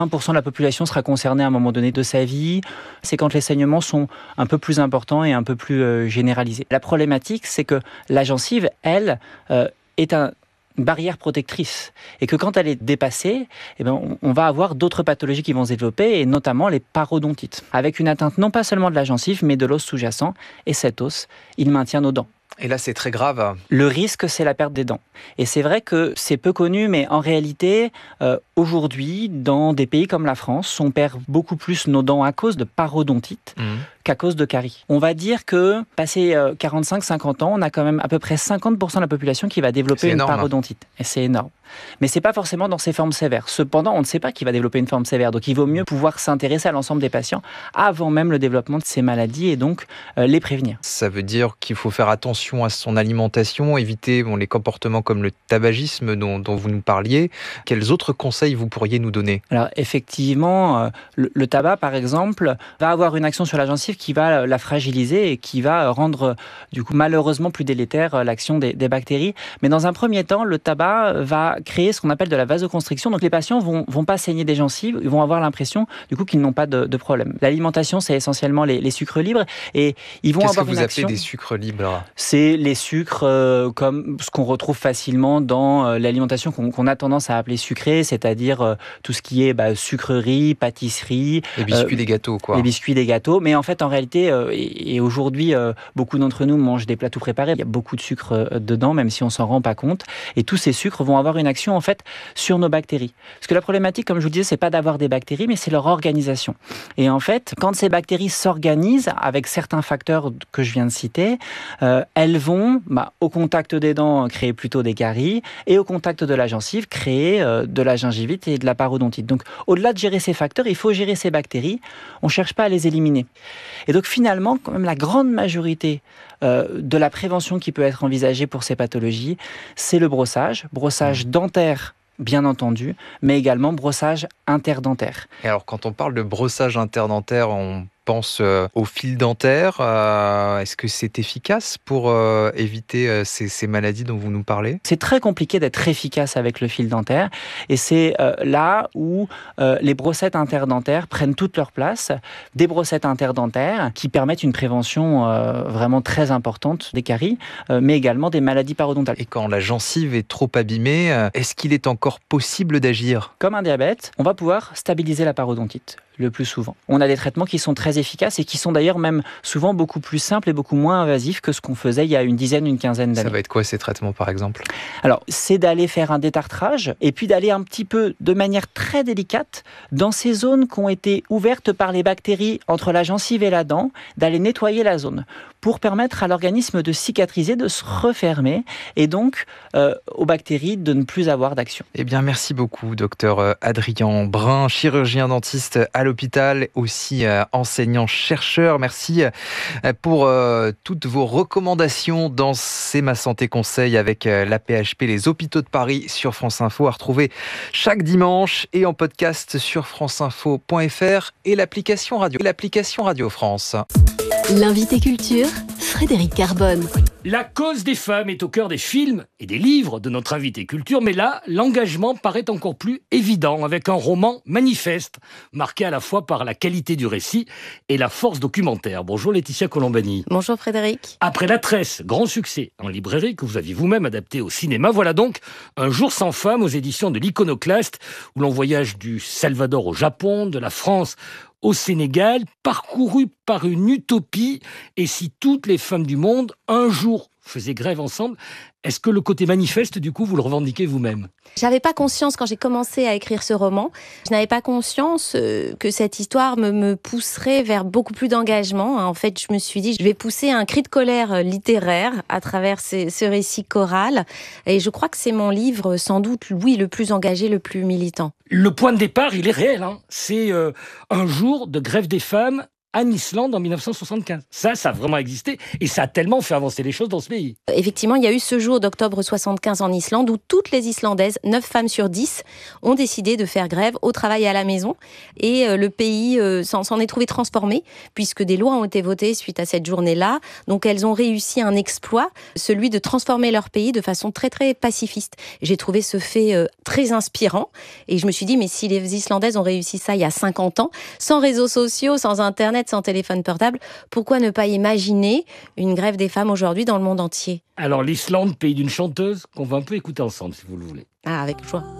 1% de la population sera concernée à un moment donné de sa vie. C'est quand les saignements sont un peu plus importants et un peu plus généralisés. La problématique, c'est que la gencive, elle, est une barrière protectrice et que quand elle est dépassée, on va avoir d'autres pathologies qui vont se développer et notamment les parodontites, avec une atteinte non pas seulement de la gencive mais de l'os sous-jacent, et cet os, il maintient nos dents. Et là, c'est très grave. Le risque, c'est la perte des dents. Et c'est vrai que c'est peu connu, mais en réalité, aujourd'hui, dans des pays comme la France, on perd beaucoup plus nos dents à cause de parodontites qu'à cause de caries. On va dire que, passé 45-50 ans, on a quand même à peu près 50% de la population qui va développer une parodontite. Et c'est énorme. Mais ce n'est pas forcément dans ses formes sévères. Cependant, on ne sait pas qui va développer une forme sévère. Donc il vaut mieux pouvoir s'intéresser à l'ensemble des patients avant même le développement de ces maladies et donc les prévenir. Ça veut dire qu'il faut faire attention à son alimentation, éviter les comportements comme le tabagisme dont vous nous parliez. Quels autres conseils vous pourriez nous donner ? Alors effectivement, le tabac par exemple va avoir une action sur la gencive qui va la fragiliser et qui va rendre du coup malheureusement plus délétère l'action des bactéries. Mais dans un premier temps, le tabac va créer ce qu'on appelle de la vasoconstriction. Donc les patients vont pas saigner des gencives, ils vont avoir l'impression du coup qu'ils n'ont pas de problème. L'alimentation, c'est essentiellement les sucres libres et ils vont avoir une action. Qu'est-ce que vous appelez des sucres libres ? C'est les sucres comme ce qu'on retrouve facilement dans l'alimentation qu'on a tendance à appeler sucrée, c'est-à-dire tout ce qui est sucrerie, pâtisserie. Les biscuits, les gâteaux, quoi. Les biscuits, les gâteaux. Mais en fait, en réalité, et aujourd'hui, beaucoup d'entre nous mangent des plats tout préparés. Il y a beaucoup de sucre dedans, même si on s'en rend pas compte. Et tous ces sucres vont avoir une action, en fait, sur nos bactéries. Parce que la problématique, comme je vous disais, c'est pas d'avoir des bactéries, mais c'est leur organisation. Et en fait, quand ces bactéries s'organisent avec certains facteurs que je viens de citer, elles vont, au contact des dents, créer plutôt des caries, et au contact de la gencive, créer de la gingivite et de la parodontite. Donc, au-delà de gérer ces facteurs, il faut gérer ces bactéries. On ne cherche pas à les éliminer. Et donc, finalement, quand même, la grande majorité de la prévention qui peut être envisagée pour ces pathologies, c'est le brossage dentaire, bien entendu, mais également brossage interdentaire. Et alors, quand on parle de brossage interdentaire, on pense au fil dentaire. Est-ce que c'est efficace pour éviter ces maladies dont vous nous parlez ? C'est très compliqué d'être efficace avec le fil dentaire et c'est là où les brossettes interdentaires prennent toute leur place. Des brossettes interdentaires qui permettent une prévention vraiment très importante des caries, mais également des maladies parodontales. Et quand la gencive est trop abîmée, est-ce qu'il est encore possible d'agir ? Comme un diabète, on va pouvoir stabiliser la parodontite le plus souvent. On a des traitements qui sont très efficaces et qui sont d'ailleurs même souvent beaucoup plus simples et beaucoup moins invasifs que ce qu'on faisait il y a une quinzaine d'années. Ça va être quoi ces traitements par exemple ? Alors, c'est d'aller faire un détartrage et puis d'aller un petit peu de manière très délicate dans ces zones qui ont été ouvertes par les bactéries entre la gencive et la dent, d'aller nettoyer la zone pour permettre à l'organisme de cicatriser, de se refermer et donc aux bactéries de ne plus avoir d'action. Eh bien, merci beaucoup, docteur Adrien Brun, chirurgien dentiste à l'hôpital, aussi enseignant-chercheur. Merci pour toutes vos recommandations dans C'est ma santé conseil avec l'AP-HP, les hôpitaux de Paris sur France Info, à retrouver chaque dimanche et en podcast sur franceinfo.fr et l'application Radio France. L'invité culture, Frédéric Carbone. La cause des femmes est au cœur des films et des livres de notre invité culture, mais là, l'engagement paraît encore plus évident avec un roman manifeste, marqué à la fois par la qualité du récit et la force documentaire. Bonjour Laetitia Colombani. Bonjour Frédéric. Après La Tresse, grand succès en librairie que vous aviez vous-même adapté au cinéma, voilà donc Un jour sans femme aux éditions de l'Iconoclaste, où l'on voyage du Salvador au Japon, de la France au Sénégal, parcouru par une utopie. Et si toutes les femmes du monde, un jour, faisaient grève ensemble, est-ce que le côté manifeste, du coup, vous le revendiquez vous-même ? J'avais pas conscience, quand j'ai commencé à écrire ce roman, je n'avais pas conscience que cette histoire me pousserait vers beaucoup plus d'engagement. En fait, je me suis dit, je vais pousser un cri de colère littéraire à travers ce récit choral. Et je crois que c'est mon livre, sans doute, oui, le plus engagé, le plus militant. Le point de départ, il est réel. C'est un jour de grève des femmes en Islande en 1975. Ça a vraiment existé et ça a tellement fait avancer les choses dans ce pays. Effectivement, il y a eu ce jour d'octobre 75 en Islande où toutes les Islandaises, 9 femmes sur 10, ont décidé de faire grève au travail et à la maison. Et le pays s'en est trouvé transformé puisque des lois ont été votées suite à cette journée-là. Donc elles ont réussi un exploit, celui de transformer leur pays de façon très très pacifiste. J'ai trouvé ce fait très inspirant et je me suis dit mais si les Islandaises ont réussi ça il y a 50 ans, sans réseaux sociaux, sans internet, sans téléphone portable, pourquoi ne pas imaginer une grève des femmes aujourd'hui dans le monde entier ? Alors l'Islande, pays d'une chanteuse, qu'on va un peu écouter ensemble si vous le voulez. Ah, avec joie.